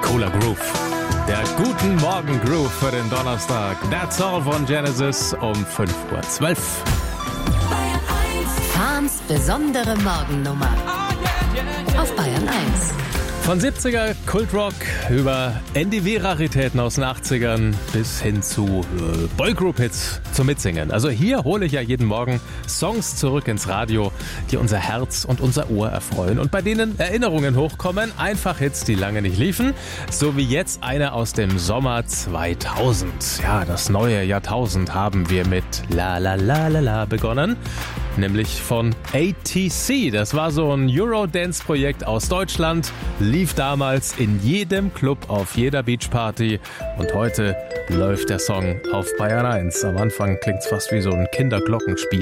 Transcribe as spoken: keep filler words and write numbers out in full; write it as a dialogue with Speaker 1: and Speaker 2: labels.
Speaker 1: Cooler Groove. Der Guten Morgen Groove für den Donnerstag. That's all von Genesis um fünf Uhr zwölf.
Speaker 2: Fahns besondere Morgennummer auf Bayern eins.
Speaker 1: Von siebziger Kultrock über N D W-Raritäten aus den achtzigern bis hin zu äh, Boygroup-Hits zum Mitsingen. Also hier hole ich ja jeden Morgen Songs zurück ins Radio, die unser Herz und unser Ohr erfreuen und bei denen Erinnerungen hochkommen. Einfach Hits, die lange nicht liefen. So wie jetzt eine aus dem Sommer zweitausend. Ja, das neue Jahrtausend haben wir mit La La La La La begonnen. Nämlich von A T C. Das war so ein Eurodance-Projekt aus Deutschland. Lief damals in jedem Club, auf jeder Beachparty. Und heute läuft der Song auf Bayern eins. Am Anfang klingt's fast wie so ein Kinderglockenspiel.